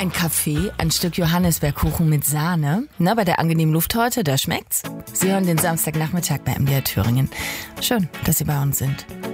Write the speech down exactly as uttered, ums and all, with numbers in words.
Ein Kaffee, ein Stück Johannisbeerkuchen mit Sahne. Na, bei der angenehmen Luft heute, da schmeckt's. Sie hören den Samstagnachmittag bei M D R Thüringen. Schön, dass Sie bei uns sind.